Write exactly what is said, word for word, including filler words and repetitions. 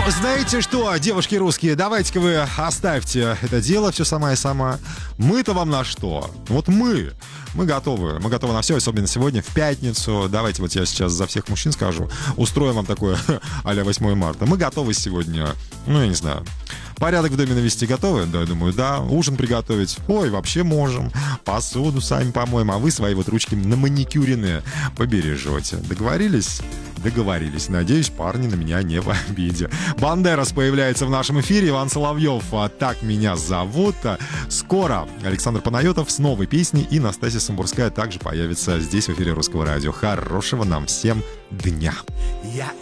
знаете что, девушки русские, давайте-ка вы оставьте это дело, все сама и сама. Мы-то вам на что? Вот мы, мы готовы, мы готовы на все, особенно сегодня, в пятницу. Давайте вот я сейчас за всех мужчин скажу, устроим вам такое а-ля восьмое марта. Мы готовы сегодня, ну, я не знаю, порядок в доме навести готовы? Да, я думаю, да. Ужин приготовить? Ой, вообще можем. Посуду сами помоем, а вы свои вот ручки на маникюренные побережете. Договорились? Договорились. Надеюсь, парни на меня не в обиде. Бандерас появляется в нашем эфире. Иван Соловьев. А так меня зовут. Скоро Александр Панайотов с новой песней. И Настасья Самбурская также появится здесь в эфире Русского радио. Хорошего нам всем дня. Я